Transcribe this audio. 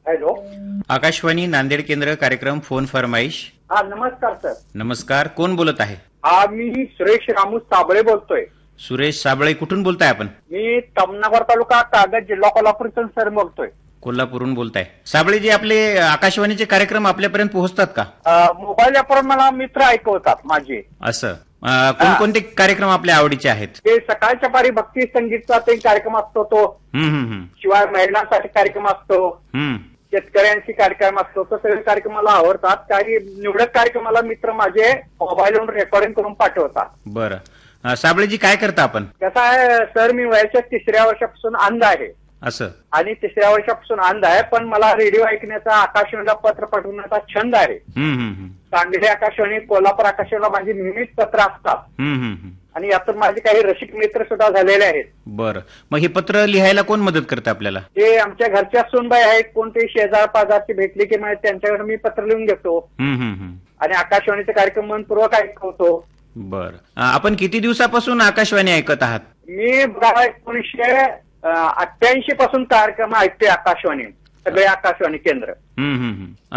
Hello. Akashvani Nanded केंद्र कार्यक्रम phone फरमाईश. हा, नमस्कार सर. नमस्कार, कोण बोलत आहे? हा, मी सुरेश रामू साबळे बोलतोय. सुरेश साबळे, कुठून बोलताय आपण? मी तमनावर तालुका कागद जिल्हा कोल्हापूरचं सर बोलतोय. कोल्हापूरहून बोलताय. साबळेजी, आपले आकाशवाणीचे कार्यक्रम आपल्यापर्यंत पोहोचतात का? मोबाईल ॲपवर मला मित्र ऐकवतात माझे. असं कोणकोणते कार्यक्रम आपल्या आवडीचे आहेत? ते सकाळच्या पारी भक्ती संगीतचा ते कार्यक्रम असतो तो. शिवाय महिलांसाठी कार्यक्रम असतो, शेतकऱ्यांशी कार्यक्रम असतो. तो सगळे कार्यक्रम मला आवडतात. काही निवडक कार्यक्रमाला मित्र माझे मोबाईलवरून रेकॉर्डिंग करून पाठवतात. बरं. साबळेजी, काय करता आपण? कसं आहे सर, मी वयाच्या 3ऱ्या वर्षापासून अंध आहे. असं? आणि 3ऱ्या वर्षापासून अंध आहे, पण मला रेडिओ ऐकण्याचा, आकाशवाणीला पत्र पाठवण्याचा छंद आहे. सांगली आकाशवाणी, कोल्हापूर आकाशवाणीला माझी नेहमीच पत्र असतात. आणि यातून माझे काही रसिक मित्र सुद्धा झालेले आहेत. बरं. मग हे पत्र लिहायला कोण मदत करतं आपल्याला? ते आमच्या घरच्या सूनबाई आहेत, कोणते शेजार पाजारची भेटली की त्यांच्याकडे मी पत्र लिहून घेतो आणि आकाशवाणीचे कार्यक्रम मनपूर्वक ऐकवतो. बरं. आपण किती दिवसापासून आकाशवाणी ऐकत आहात? मी 1988 पासून कार्यक्रम ऐकते आकाशवाणी, सगळे आकाशवाणी केंद्र.